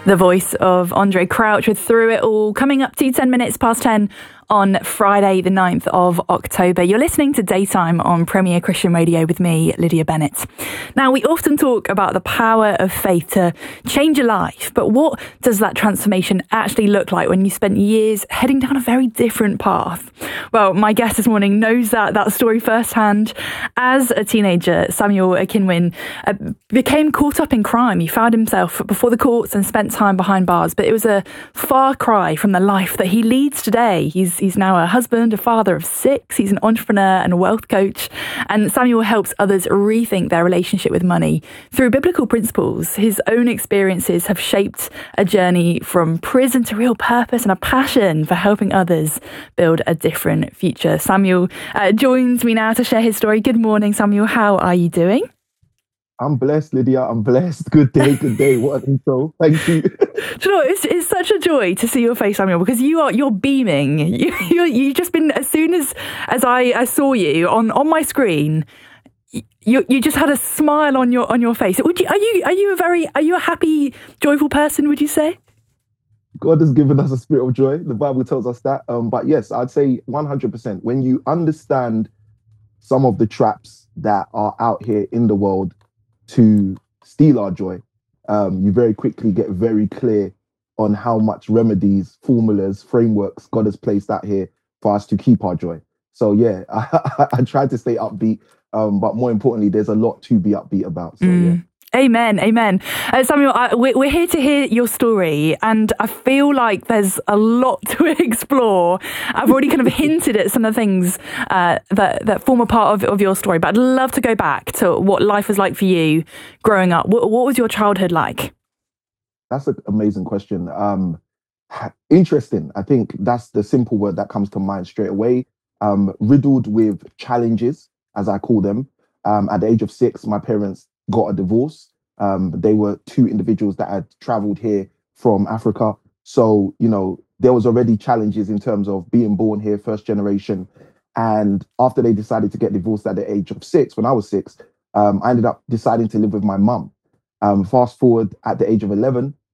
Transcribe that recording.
The voice of Andre Crouch with Through It All, coming up to 10 minutes past 10 on Friday the 9th of October. You're listening to Daytime on Premier Christian Radio with me, Lydia Bennett. Now, we often talk about the power of faith to change a life, but what does that transformation actually look like when you spent years heading down a very different path? Well, my guest this morning knows that story firsthand. As a teenager, Samuel Akinwin became caught up in crime. He found himself before the courts and spent time behind bars, but it was a far cry from the life that he leads today. He's now a husband, a father of 6. He's an entrepreneur and a wealth coach. And Samuel helps others rethink their relationship with money through biblical principles. His own experiences have shaped a journey from prison to real purpose and a passion for helping others build a different future. Samuel joins me now to share his story. Good morning, Samuel. How are you doing? I'm blessed, Lydia. I'm blessed. Good day, good day. What an intro. Thank you. Do you know, it's such a joy to see your face, Samuel, because you're beaming. You've just been, as soon as I saw you on my screen, you just had a smile on your face. Are you a happy, joyful person, would you say? God has given us a spirit of joy. The Bible tells us that. But yes, I'd say 100%. When you understand some of the traps that are out here in the world to steal our joy, you very quickly get very clear on how much remedies, formulas, frameworks God has placed out here for us to keep our joy. So yeah, I try to stay upbeat, but more importantly, there's a lot to be upbeat about. So yeah. Amen, amen. Samuel, we're here to hear your story, and I feel like there's a lot to explore. I've already kind of hinted at some of the things that form a part of your story, but I'd love to go back to what life was like for you growing up. What was your childhood like? That's an amazing question. Interesting. I think that's the simple word that comes to mind straight away. Riddled with challenges, as I call them. At the age of 6, my parents got a divorce. They were 2 individuals that had traveled here from Africa. So, there was already challenges in terms of being born here, first generation. And after they decided to get divorced at the age of 6, when I was 6, I ended up deciding to live with my mum. Fast forward at the age of 11,